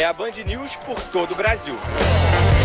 é a Band News por todo o Brasil.